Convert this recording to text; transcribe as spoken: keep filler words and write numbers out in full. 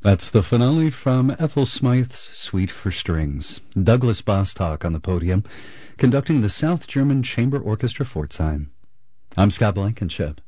That's the finale from Ethel Smythe's Suite for Strings. Douglas Bostock on the podium, conducting the South German Chamber Orchestra Pforzheim. I'm Scott Blankenship.